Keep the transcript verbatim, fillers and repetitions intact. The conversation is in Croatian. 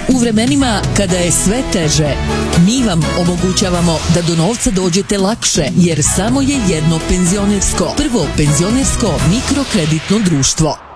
U vremenima kada je sve teže, mi vam omogućavamo da do novca dođete lakše, jer samo je jedno penzionersko, prvo penzionersko mikrokreditno društvo.